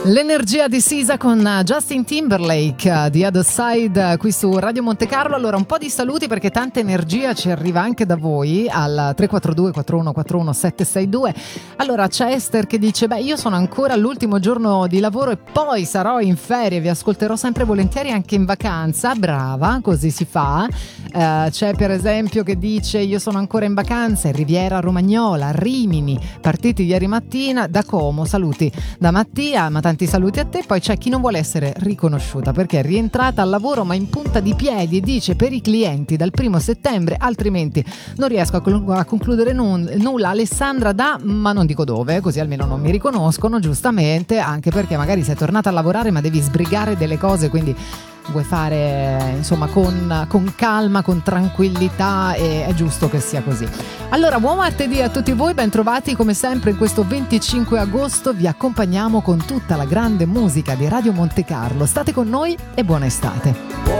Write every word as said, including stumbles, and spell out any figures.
L'energia di Sisa con Justin Timberlake, The Other Side, qui su Radio Monte Carlo. Allora, un po' di saluti perché tanta energia ci arriva anche da voi al tre quattro due quattro uno quattro uno sette sei due. Allora, c'è Esther che dice: beh, io sono ancora all'ultimo giorno di lavoro e poi sarò in ferie, vi ascolterò sempre volentieri anche in vacanza. Brava, così si fa. Uh, c'è per esempio che dice: io sono ancora in vacanza in Riviera Romagnola, Rimini, partiti ieri mattina da Como. Saluti da Mattia, ma tanti saluti a te. Poi c'è chi non vuole essere riconosciuta perché è rientrata al lavoro ma in punta di piedi e dice: per i clienti dal primo settembre, altrimenti non riesco a, cl- a concludere nun- nulla. Alessandra da, ma non dico dove, così almeno non mi riconoscono, giustamente, anche perché magari sei tornata a lavorare ma devi sbrigare delle cose, quindi vuoi fare insomma con, con calma, con tranquillità, e è giusto che sia così. Allora, buon martedì a tutti voi, ben trovati come sempre in questo venticinque agosto. Vi accompagniamo con tutta la grande musica di Radio Monte Carlo. State con noi e buona estate.